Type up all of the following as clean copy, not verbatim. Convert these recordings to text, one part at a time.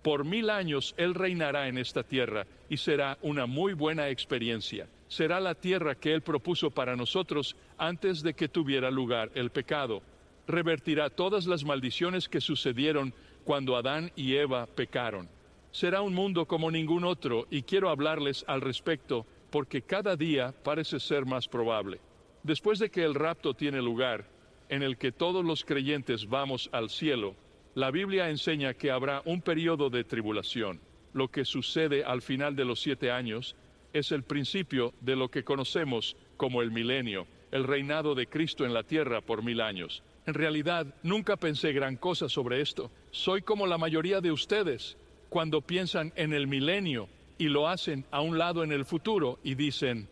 Por 1000 años Él reinará en esta tierra y será una muy buena experiencia. Será la tierra que Él propuso para nosotros antes de que tuviera lugar el pecado. Revertirá todas las maldiciones que sucedieron cuando Adán y Eva pecaron. Será un mundo como ningún otro y quiero hablarles al respecto porque cada día parece ser más probable. Después de que el rapto tiene lugar, en el que todos los creyentes vamos al cielo, la Biblia enseña que habrá un periodo de tribulación. Lo que sucede al final de los 7 años es el principio de lo que conocemos como el milenio, el reinado de Cristo en la tierra por 1000 años. En realidad, nunca pensé gran cosa sobre esto. Soy como la mayoría de ustedes, cuando piensan en el milenio y lo hacen a un lado en el futuro y dicen,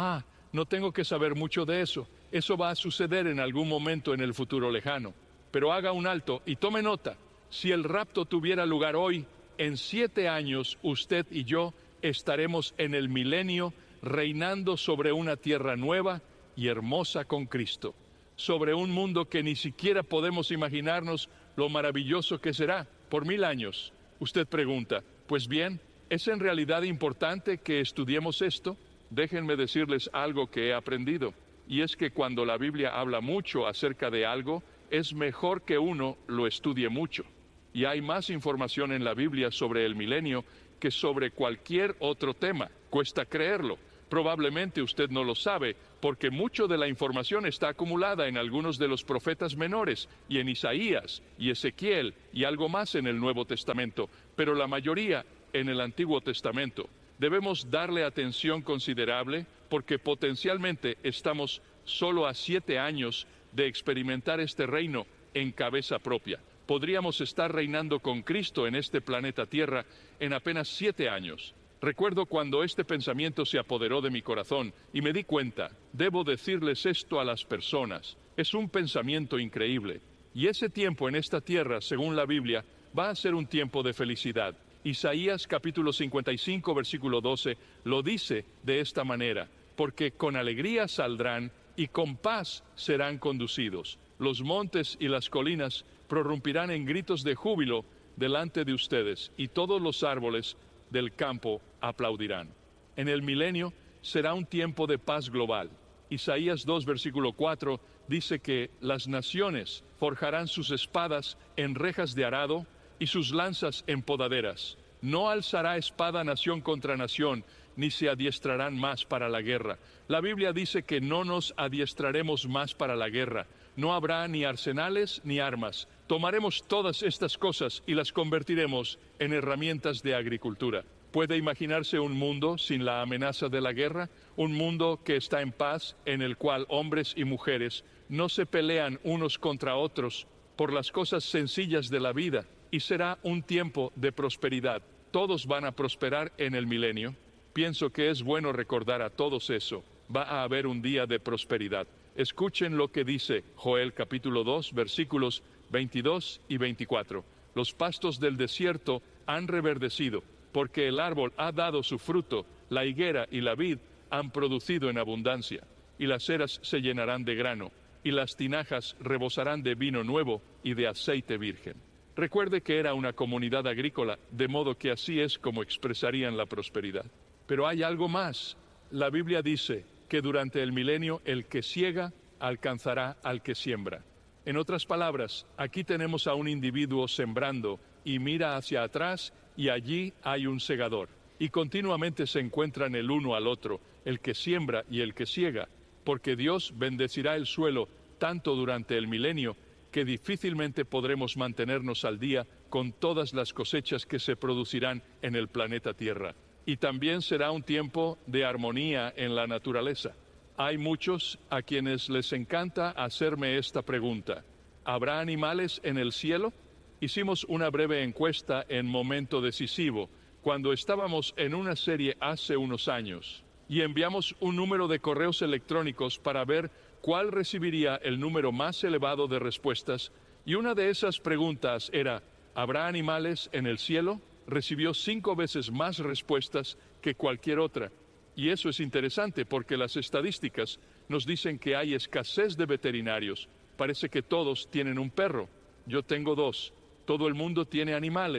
no tengo que saber mucho de eso. Eso va a suceder en algún momento en el futuro lejano. Pero haga un alto y tome nota. Si el rapto tuviera lugar hoy, en 7 años usted y yo estaremos en el milenio reinando sobre una tierra nueva y hermosa con Cristo. Sobre un mundo que ni siquiera podemos imaginarnos lo maravilloso que será por 1000 años. Usted pregunta, pues bien, ¿es en realidad importante que estudiemos esto? Déjenme decirles algo que he aprendido. Y es que cuando la Biblia habla mucho acerca de algo, es mejor que uno lo estudie mucho. Y hay más información en la Biblia sobre el milenio que sobre cualquier otro tema. Cuesta creerlo. Probablemente usted no lo sabe, porque mucho de la información está acumulada en algunos de los profetas menores, y en Isaías, y Ezequiel, y algo más en el Nuevo Testamento, pero la mayoría en el Antiguo Testamento. Debemos darle atención considerable, porque potencialmente estamos solo a 7 años de experimentar este reino en cabeza propia. Podríamos estar reinando con Cristo en este planeta Tierra en apenas 7 años. Recuerdo cuando este pensamiento se apoderó de mi corazón y me di cuenta, debo decirles esto a las personas. Es un pensamiento increíble. Y ese tiempo en esta tierra, según la Biblia, va a ser un tiempo de felicidad. Isaías capítulo 55, versículo 12, lo dice de esta manera: porque con alegría saldrán y con paz serán conducidos. Los montes y las colinas prorrumpirán en gritos de júbilo delante de ustedes, y todos los árboles del campo aplaudirán. En el milenio será un tiempo de paz global. Isaías 2, versículo 4, dice que las naciones forjarán sus espadas en rejas de arado y sus lanzas en podaderas. No alzará espada nación contra nación, ni se adiestrarán más para la guerra. La Biblia dice que no nos adiestraremos más para la guerra. No habrá ni arsenales ni armas. Tomaremos todas estas cosas y las convertiremos en herramientas de agricultura. ¿Puede imaginarse un mundo sin la amenaza de la guerra? Un mundo que está en paz, en el cual hombres y mujeres no se pelean unos contra otros por las cosas sencillas de la vida, y será un tiempo de prosperidad. Todos van a prosperar en el milenio. Pienso que es bueno recordar a todos eso. Va a haber un día de prosperidad. Escuchen lo que dice Joel capítulo 2, versículos 22 y 24. Los pastos del desierto han reverdecido, porque el árbol ha dado su fruto, la higuera y la vid han producido en abundancia, y las eras se llenarán de grano, y las tinajas rebosarán de vino nuevo y de aceite virgen. Recuerde que era una comunidad agrícola, de modo que así es como expresarían la prosperidad. Pero hay algo más. La Biblia dice que durante el milenio el que siega alcanzará al que siembra. En otras palabras, aquí tenemos a un individuo sembrando y mira hacia atrás y allí hay un segador. Y continuamente se encuentran el uno al otro, el que siembra y el que siega, porque Dios bendecirá el suelo tanto durante el milenio que difícilmente podremos mantenernos al día con todas las cosechas que se producirán en el planeta Tierra. Y también será un tiempo de armonía en la naturaleza. Hay muchos a quienes les encanta hacerme esta pregunta: ¿habrá animales en el cielo? Hicimos una breve encuesta en Momento Decisivo, cuando estábamos en una serie hace unos años, y enviamos un número de correos electrónicos para ver cuál recibiría el número más elevado de respuestas, y una de esas preguntas era: ¿habrá animales en el cielo? Recibió 5 veces más respuestas que cualquier otra. Y eso es interesante porque las estadísticas nos dicen que hay escasez de veterinarios. Parece que todos tienen un perro. Yo tengo 2. Todo el mundo tiene animales.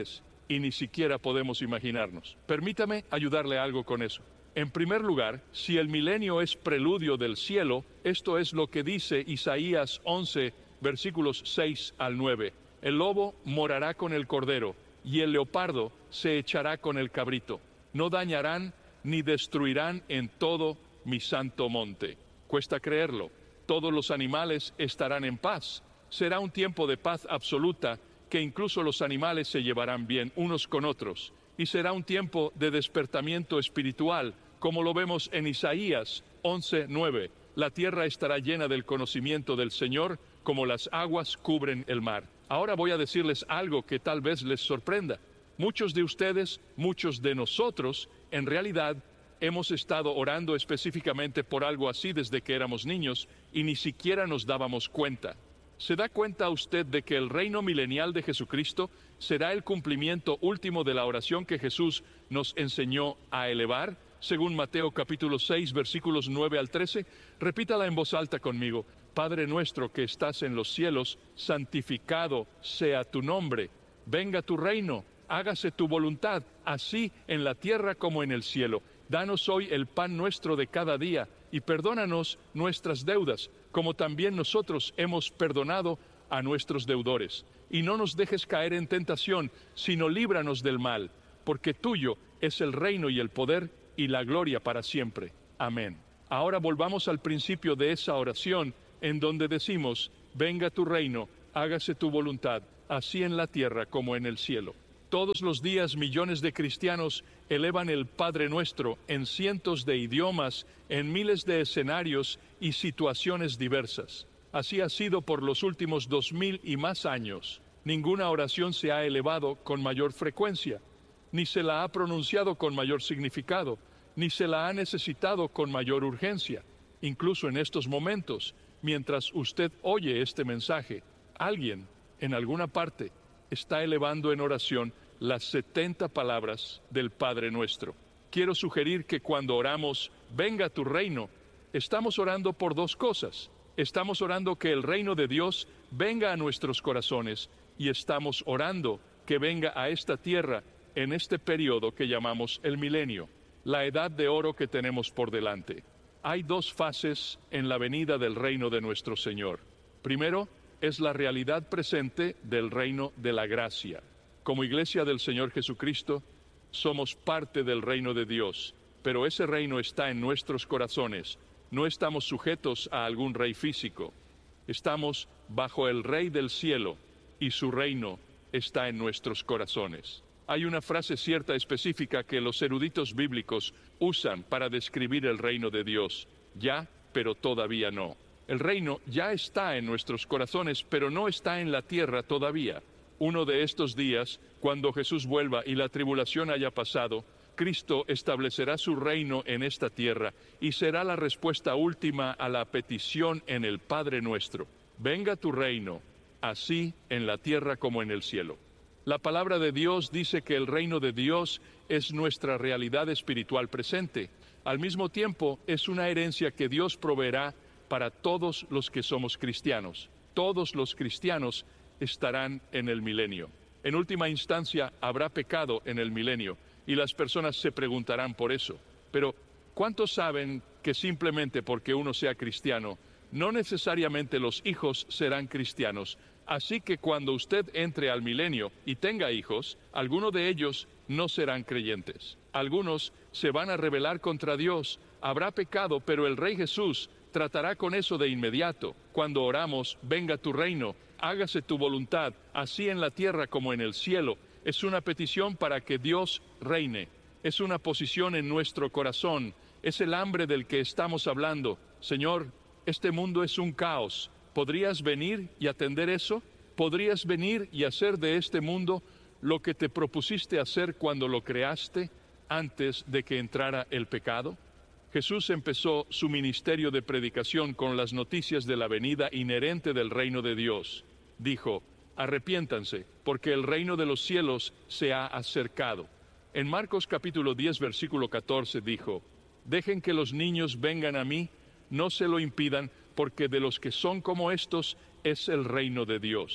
y ni siquiera podemos imaginarnos. Permítame ayudarle algo con eso. En primer lugar, si el milenio es preludio del cielo, esto es lo que dice Isaías 11, versículos 6 al 9. El lobo morará con el cordero, y el leopardo se echará con el cabrito. No dañarán ni destruirán en todo mi santo monte. Cuesta creerlo. Todos los animales estarán en paz. Será un tiempo de paz absoluta, que incluso los animales se llevarán bien unos con otros. Y será un tiempo de despertamiento espiritual, como lo vemos en Isaías 11:9. La tierra estará llena del conocimiento del Señor, como las aguas cubren el mar. Ahora voy a decirles algo que tal vez les sorprenda. Muchos de ustedes, muchos de nosotros, en realidad, hemos estado orando específicamente por algo así desde que éramos niños y ni siquiera nos dábamos cuenta. ¿Se da cuenta usted de que el reino milenial de Jesucristo será el cumplimiento último de la oración que Jesús nos enseñó a elevar? Según Mateo capítulo 6, versículos 9 al 13, repítala en voz alta conmigo. Padre nuestro que estás en los cielos, santificado sea tu nombre. Venga tu reino, hágase tu voluntad, así en la tierra como en el cielo. Danos hoy el pan nuestro de cada día, y perdónanos nuestras deudas, como también nosotros hemos perdonado a nuestros deudores. Y no nos dejes caer en tentación, sino líbranos del mal, porque tuyo es el reino y el poder y la gloria para siempre. Amén. Ahora volvamos al principio de esa oración, en donde decimos, venga tu reino, hágase tu voluntad, así en la tierra como en el cielo. Todos los días millones de cristianos elevan el Padre Nuestro en cientos de idiomas, en miles de escenarios y situaciones diversas. Así ha sido por los últimos 2000 y más años. Ninguna oración se ha elevado con mayor frecuencia, ni se la ha pronunciado con mayor significado, ni se la ha necesitado con mayor urgencia. Incluso en estos momentos, mientras usted oye este mensaje, alguien, en alguna parte, está elevando en oración las 70 palabras del Padre Nuestro. Quiero sugerir que cuando oramos, venga tu reino, estamos orando por dos cosas. Estamos orando que el reino de Dios venga a nuestros corazones y estamos orando que venga a esta tierra en este periodo que llamamos el milenio, la edad de oro que tenemos por delante. Hay dos fases en la venida del reino de nuestro Señor. Primero, es la realidad presente del reino de la gracia. Como iglesia del Señor Jesucristo, somos parte del reino de Dios, pero ese reino está en nuestros corazones. No estamos sujetos a algún rey físico. Estamos bajo el Rey del cielo y su reino está en nuestros corazones. Hay una frase cierta específica que los eruditos bíblicos usan para describir el reino de Dios. Ya, pero todavía no. El reino ya está en nuestros corazones, pero no está en la tierra todavía. Uno de estos días, cuando Jesús vuelva y la tribulación haya pasado, Cristo establecerá su reino en esta tierra y será la respuesta última a la petición en el Padre Nuestro. Venga tu reino, así en la tierra como en el cielo. La palabra de Dios dice que el reino de Dios es nuestra realidad espiritual presente. Al mismo tiempo, es una herencia que Dios proveerá para todos los que somos cristianos. Todos los cristianos estarán en el milenio. En última instancia, habrá pecado en el milenio y las personas se preguntarán por eso. Pero, ¿cuántos saben que simplemente porque uno sea cristiano, no necesariamente los hijos serán cristianos? Así que cuando usted entre al milenio y tenga hijos, algunos de ellos no serán creyentes. Algunos se van a rebelar contra Dios. Habrá pecado, pero el Rey Jesús tratará con eso de inmediato. Cuando oramos, venga tu reino, hágase tu voluntad, así en la tierra como en el cielo. Es una petición para que Dios reine. Es una posición en nuestro corazón. Es el hambre del que estamos hablando. Señor, este mundo es un caos. ¿Podrías venir y atender eso? ¿Podrías venir y hacer de este mundo lo que te propusiste hacer cuando lo creaste antes de que entrara el pecado? Jesús empezó su ministerio de predicación con las noticias de la venida inherente del reino de Dios. Dijo, arrepiéntanse, porque el reino de los cielos se ha acercado. En Marcos capítulo 10, versículo 14 dijo, dejen que los niños vengan a mí, no se lo impidan, porque de los que son como estos es el reino de Dios.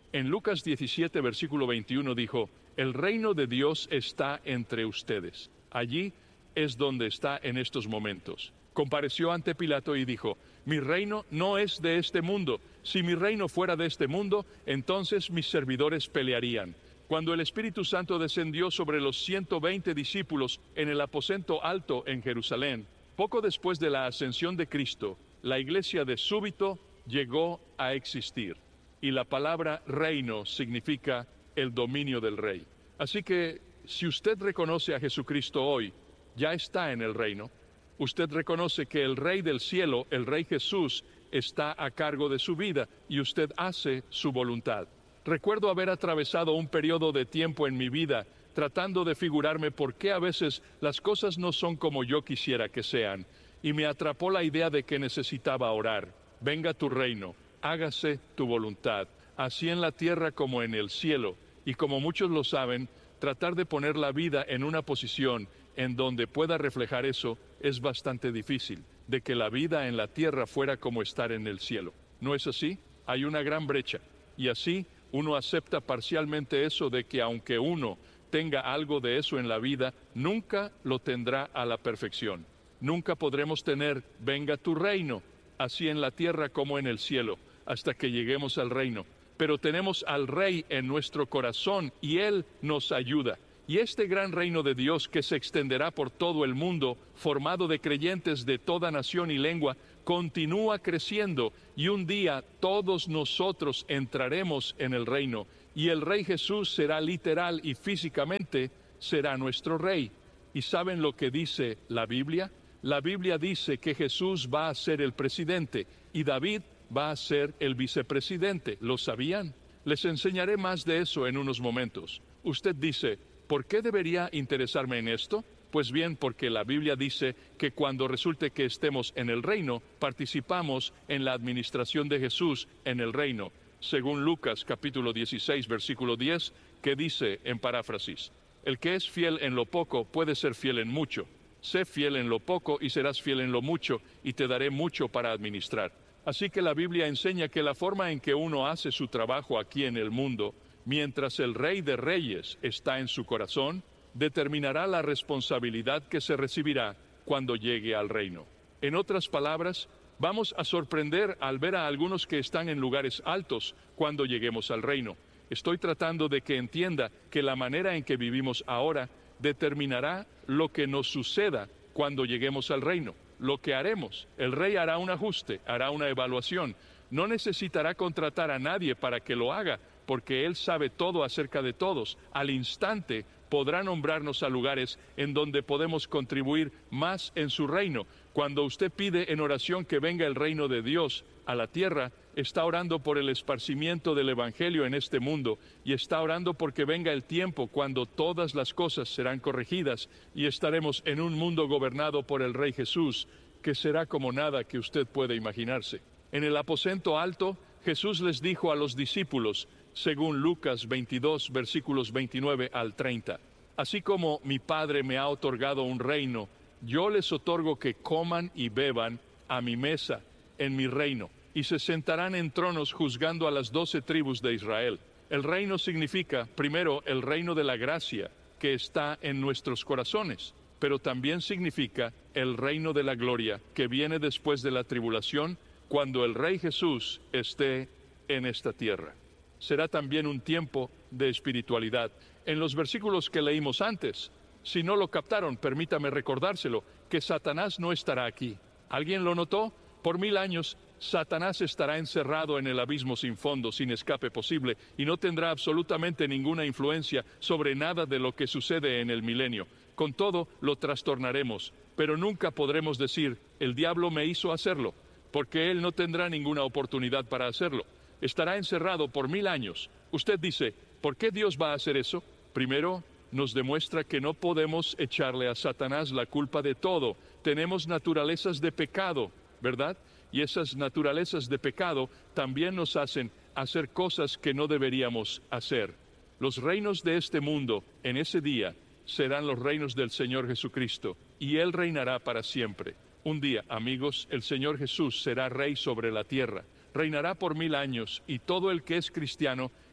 En Lucas 17, versículo 21 dijo, el reino de Dios está entre ustedes. Allí es donde está en estos momentos. Compareció ante Pilato y dijo, mi reino no es de este mundo. Si mi reino fuera de este mundo, entonces mis servidores pelearían. Cuando el Espíritu Santo descendió sobre los 120 discípulos en el aposento alto en Jerusalén, poco después de la ascensión de Cristo, la iglesia de súbito llegó a existir. Y la palabra reino significa el dominio del rey. Así que, si usted reconoce a Jesucristo hoy, ya está en el reino. Usted reconoce que el Rey del cielo, el Rey Jesús, está a cargo de su vida y usted hace su voluntad. Recuerdo haber atravesado un periodo de tiempo en mi vida tratando de figurarme por qué a veces las cosas no son como yo quisiera que sean, y me atrapó la idea de que necesitaba orar. Venga tu reino, hágase tu voluntad, así en la tierra como en el cielo, y como muchos lo saben, tratar de poner la vida en una posición en donde pueda reflejar eso es bastante difícil, de que la vida en la tierra fuera como estar en el cielo. ¿No es así? Hay una gran brecha, y así uno acepta parcialmente eso de que aunque uno tenga algo de eso en la vida, nunca lo tendrá a la perfección. Nunca podremos tener, venga tu reino, así en la tierra como en el cielo, hasta que lleguemos al reino. Pero tenemos al Rey en nuestro corazón y Él nos ayuda. Y este gran reino de Dios que se extenderá por todo el mundo, formado de creyentes de toda nación y lengua, continúa creciendo y un día todos nosotros entraremos en el reino y el Rey Jesús será literal y físicamente será nuestro Rey. ¿Y saben lo que dice la Biblia? La Biblia dice que Jesús va a ser el presidente y David va a ser el vicepresidente. ¿Lo sabían? Les enseñaré más de eso en unos momentos. Usted dice, ¿por qué debería interesarme en esto? Pues bien, porque la Biblia dice que cuando resulte que estemos en el reino, participamos en la administración de Jesús en el reino, según Lucas capítulo 16, versículo 10, que dice en paráfrasis, el que es fiel en lo poco puede ser fiel en mucho. Sé fiel en lo poco y serás fiel en lo mucho, y te daré mucho para administrar. Así que la Biblia enseña que la forma en que uno hace su trabajo aquí en el mundo, mientras el Rey de Reyes está en su corazón, determinará la responsabilidad que se recibirá cuando llegue al reino. En otras palabras, vamos a sorprender al ver a algunos que están en lugares altos cuando lleguemos al reino. Estoy tratando de que entienda que la manera en que vivimos ahora determinará lo que nos suceda cuando lleguemos al reino, lo que haremos. El Rey hará un ajuste, hará una evaluación. No necesitará contratar a nadie para que lo haga, porque Él sabe todo acerca de todos. Al instante podrá nombrarnos a lugares en donde podemos contribuir más en su reino. Cuando usted pide en oración que venga el reino de Dios a la tierra, está orando por el esparcimiento del Evangelio en este mundo y está orando porque venga el tiempo cuando todas las cosas serán corregidas y estaremos en un mundo gobernado por el Rey Jesús, que será como nada que usted puede imaginarse. En el aposento alto, Jesús les dijo a los discípulos, según Lucas 22, versículos 29 al 30, así como mi Padre me ha otorgado un reino, yo les otorgo que coman y beban a mi mesa en mi reino, y se sentarán en tronos juzgando a las 12 tribus de Israel. El reino significa, primero, el reino de la gracia que está en nuestros corazones, pero también significa el reino de la gloria que viene después de la tribulación, cuando el Rey Jesús esté en esta tierra. Será también un tiempo de espiritualidad. En los versículos que leímos antes, si no lo captaron, permítame recordárselo, que Satanás no estará aquí. ¿Alguien lo notó? Por 1000 años, Satanás estará encerrado en el abismo sin fondo, sin escape posible, y no tendrá absolutamente ninguna influencia sobre nada de lo que sucede en el milenio. Con todo, lo trastornaremos, pero nunca podremos decir, el diablo me hizo hacerlo, porque él no tendrá ninguna oportunidad para hacerlo. Estará encerrado por 1000 años. Usted dice, ¿por qué Dios va a hacer eso? Primero, nos demuestra que no podemos echarle a Satanás la culpa de todo. Tenemos naturalezas de pecado, ¿verdad? Y esas naturalezas de pecado también nos hacen hacer cosas que no deberíamos hacer. Los reinos de este mundo, en ese día, serán los reinos del Señor Jesucristo, y Él reinará para siempre. Un día, amigos, el Señor Jesús será Rey sobre la tierra. Reinará por 1000 años, y todo el que es cristiano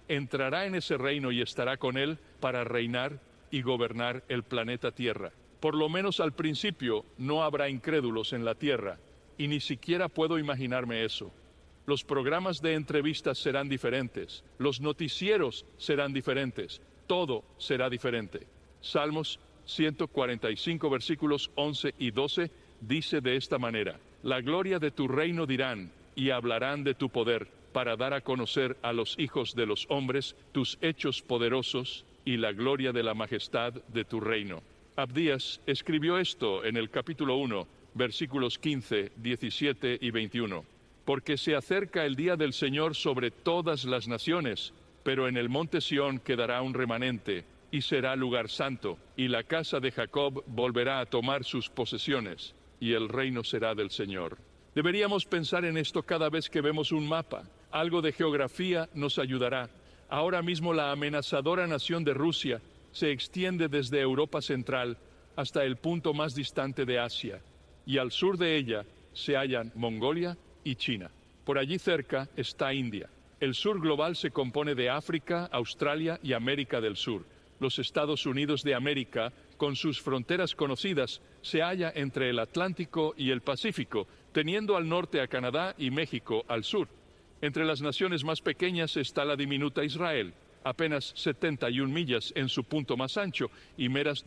entrará en ese reino y estará con él para reinar y gobernar el planeta Tierra. Por lo menos al principio no habrá incrédulos en la Tierra, y ni siquiera puedo imaginarme eso. Los programas de entrevistas serán diferentes, los noticieros serán diferentes, todo será diferente. Salmos 145, versículos 11 y 12, dice de esta manera: la gloria de tu reino dirán, y hablarán de tu poder, para dar a conocer a los hijos de los hombres tus hechos poderosos y la gloria de la majestad de tu reino. Abdías escribió esto en el capítulo 1, versículos 15, 17 y 21. Porque se acerca el día del Señor sobre todas las naciones, pero en el monte Sión quedará un remanente, y será lugar santo, y la casa de Jacob volverá a tomar sus posesiones, y el reino será del Señor. Deberíamos pensar en esto cada vez que vemos un mapa. Algo de geografía nos ayudará. Ahora mismo la amenazadora nación de Rusia se extiende desde Europa Central hasta el punto más distante de Asia, y al sur de ella se hallan Mongolia y China. Por allí cerca está India. El sur global se compone de África, Australia y América del Sur. Los Estados Unidos de América, con sus fronteras conocidas, se halla entre el Atlántico y el Pacífico, teniendo al norte a Canadá y México al sur. Entre las naciones más pequeñas está la diminuta Israel, apenas 71 millas en su punto más ancho y meras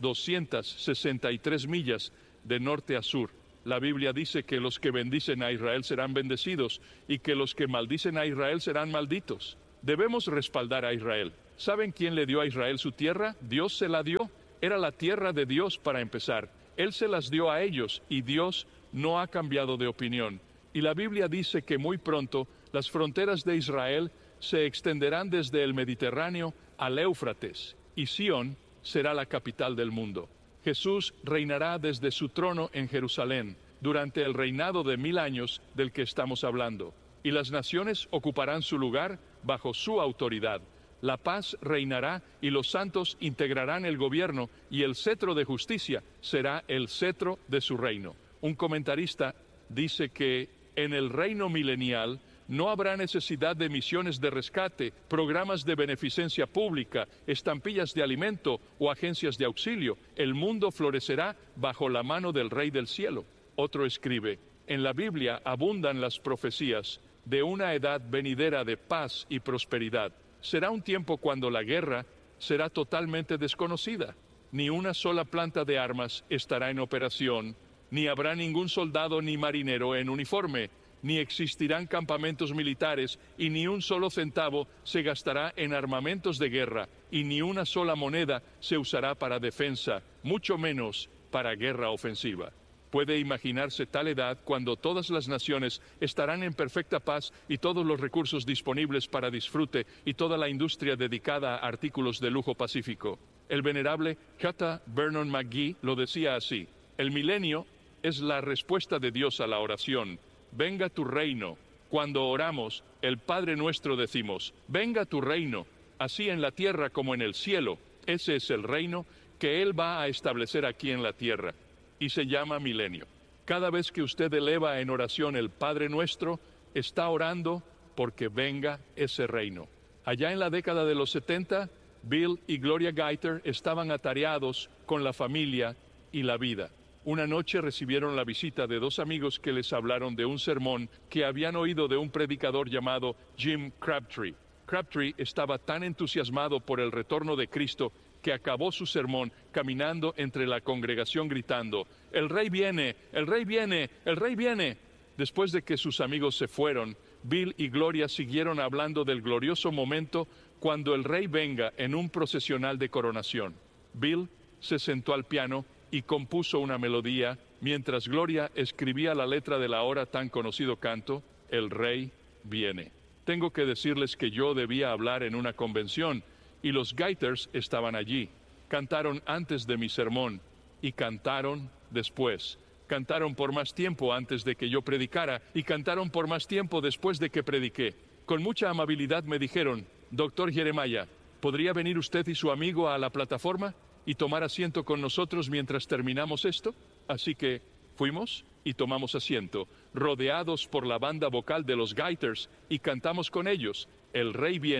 263 millas de norte a sur. La Biblia dice que los que bendicen a Israel serán bendecidos y que los que maldicen a Israel serán malditos. Debemos respaldar a Israel. ¿Saben quién le dio a Israel su tierra? Dios se la dio. Era la tierra de Dios para empezar. Él se las dio a ellos y Dios no ha cambiado de opinión. Y la Biblia dice que muy pronto las fronteras de Israel se extenderán desde el Mediterráneo al Éufrates, y Sión será la capital del mundo. Jesús reinará desde su trono en Jerusalén durante el reinado de 1000 años del que estamos hablando, y las naciones ocuparán su lugar bajo su autoridad. La paz reinará y los santos integrarán el gobierno, y el cetro de justicia será el cetro de su reino. Un comentarista dice que en el reino milenial no habrá necesidad de misiones de rescate, programas de beneficencia pública, estampillas de alimento o agencias de auxilio. El mundo florecerá bajo la mano del Rey del Cielo. Otro escribe: en la Biblia abundan las profecías de una edad venidera de paz y prosperidad. Será un tiempo cuando la guerra será totalmente desconocida. Ni una sola planta de armas estará en operación, ni habrá ningún soldado ni marinero en uniforme, ni existirán campamentos militares, y ni un solo centavo se gastará en armamentos de guerra, y ni una sola moneda se usará para defensa, mucho menos para guerra ofensiva. Puede imaginarse tal edad cuando todas las naciones estarán en perfecta paz y todos los recursos disponibles para disfrute y toda la industria dedicada a artículos de lujo pacífico. El venerable J. Vernon McGee lo decía así: el milenio es la respuesta de Dios a la oración. Venga tu reino. Cuando oramos, el Padre Nuestro decimos: venga tu reino, así en la tierra como en el cielo. Ese es el reino que Él va a establecer aquí en la tierra, y se llama milenio. Cada vez que usted eleva en oración el Padre Nuestro, está orando porque venga ese reino. Allá en la década de los 70, Bill y Gloria Gaither estaban atareados con la familia y la vida. Una noche recibieron la visita de dos amigos que les hablaron de un sermón que habían oído de un predicador llamado Jim Crabtree. Crabtree estaba tan entusiasmado por el retorno de Cristo que acabó su sermón caminando entre la congregación gritando: ¡El Rey viene! ¡El Rey viene! ¡El Rey viene! Después de que sus amigos se fueron, Bill y Gloria siguieron hablando del glorioso momento cuando el Rey venga en un procesional de coronación. Bill se sentó al piano y compuso una melodía, mientras Gloria escribía la letra del ahora tan conocido canto: El Rey viene. Tengo que decirles que yo debía hablar en una convención, y los Gaithers estaban allí. Cantaron antes de mi sermón, y cantaron después. Cantaron por más tiempo antes de que yo predicara, y cantaron por más tiempo después de que prediqué. Con mucha amabilidad me dijeron: Doctor Jeremiah, ¿podría venir usted y su amigo a la plataforma y tomar asiento con nosotros mientras terminamos esto? Así que fuimos y tomamos asiento, rodeados por la banda vocal de los Gaithers, y cantamos con ellos: El Rey viene,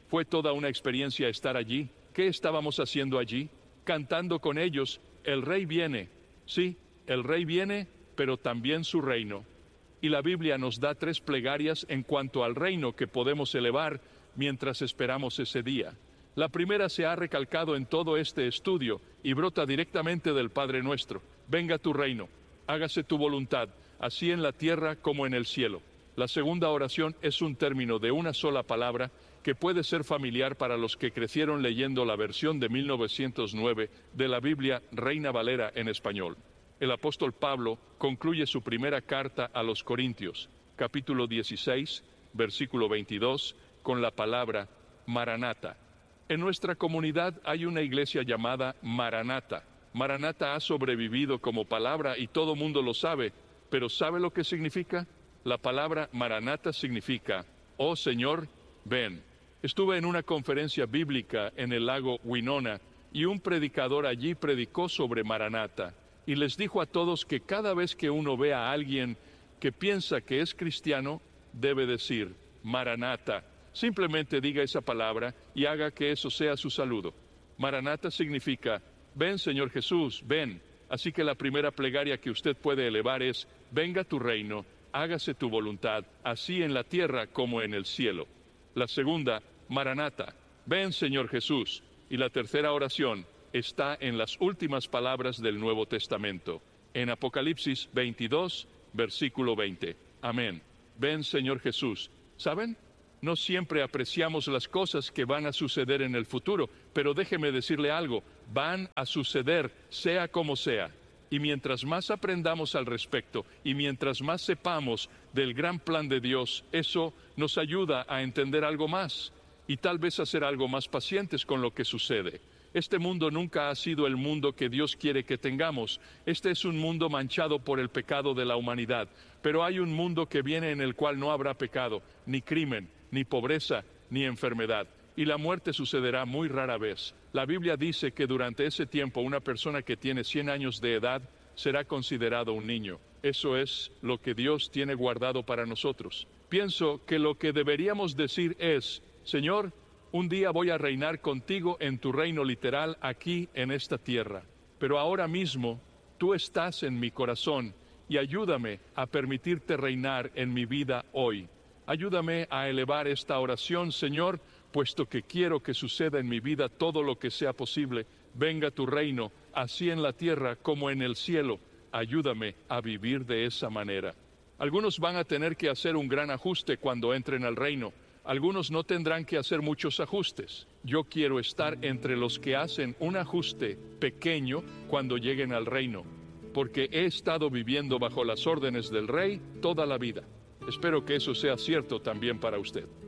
Fue toda una experiencia estar allí. ¿Qué estábamos haciendo allí? Cantando con ellos, el Rey viene. Sí, el Rey viene, pero también su reino. Y la Biblia nos da 3 plegarias en cuanto al reino que podemos elevar mientras esperamos ese día. La primera se ha recalcado en todo este estudio y brota directamente del Padre Nuestro. Venga tu reino, hágase tu voluntad, así en la tierra como en el cielo. La segunda oración es un término de una sola palabra que puede ser familiar para los que crecieron leyendo la versión de 1909 de la Biblia Reina Valera en español. El apóstol Pablo concluye su primera carta a los Corintios, capítulo 16, versículo 22, con la palabra Maranata. En nuestra comunidad hay una iglesia llamada Maranata. Maranata ha sobrevivido como palabra y todo mundo lo sabe, pero ¿sabe lo que significa? La palabra Maranata significa, oh Señor, ven. Estuve en una conferencia bíblica en el lago Winona y un predicador allí predicó sobre Maranata y les dijo a todos que cada vez que uno ve a alguien que piensa que es cristiano, debe decir Maranata. Simplemente diga esa palabra y haga que eso sea su saludo. Maranata significa, ven Señor Jesús, ven. Así que la primera plegaria que usted puede elevar es, venga tu reino, hágase tu voluntad, así en la tierra como en el cielo. La segunda, Maranata, ven Señor Jesús. Y la tercera oración está en las últimas palabras del Nuevo Testamento, en Apocalipsis 22, versículo 20. Amén. Ven Señor Jesús. ¿Saben? No siempre apreciamos las cosas que van a suceder en el futuro, pero déjeme decirle algo, van a suceder, sea como sea. Y mientras más aprendamos al respecto y mientras más sepamos del gran plan de Dios, eso nos ayuda a entender algo más y tal vez a ser algo más pacientes con lo que sucede. Este mundo nunca ha sido el mundo que Dios quiere que tengamos. Este es un mundo manchado por el pecado de la humanidad, pero hay un mundo que viene en el cual no habrá pecado, ni crimen, ni pobreza, ni enfermedad. Y la muerte sucederá muy rara vez. La Biblia dice que durante ese tiempo una persona que tiene 100 años de edad será considerado un niño. Eso es lo que Dios tiene guardado para nosotros. Pienso que lo que deberíamos decir es, Señor, un día voy a reinar contigo en tu reino literal aquí en esta tierra. Pero ahora mismo tú estás en mi corazón y ayúdame a permitirte reinar en mi vida hoy. Ayúdame a elevar esta oración, Señor, puesto que quiero que suceda en mi vida todo lo que sea posible. Venga tu reino, así en la tierra como en el cielo. Ayúdame a vivir de esa manera. Algunos van a tener que hacer un gran ajuste cuando entren al reino. Algunos no tendrán que hacer muchos ajustes. Yo quiero estar entre los que hacen un ajuste pequeño cuando lleguen al reino, porque he estado viviendo bajo las órdenes del Rey toda la vida. Espero que eso sea cierto también para usted.